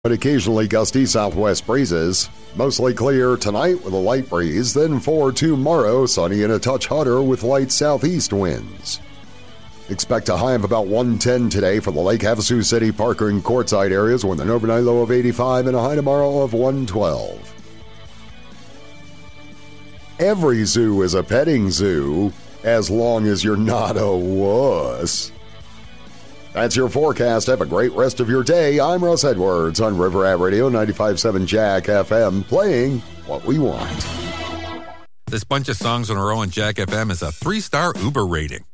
But occasionally gusty southwest breezes. Mostly clear tonight with a light breeze, then for tomorrow, sunny and a touch hotter with light southeast winds. Expect a high of about 110 today for the Lake Havasu City, Parker, and Quartzsite areas with an overnight low of 85 and a high tomorrow of 112. Every zoo is a petting zoo, as long as you're not a wuss. That's your forecast. Have a great rest of your day. I'm Russ Edwards on River Rat Radio 95.7 Jack FM, playing what we want. This bunch of songs on our own Jack FM is a 3-star Uber rating.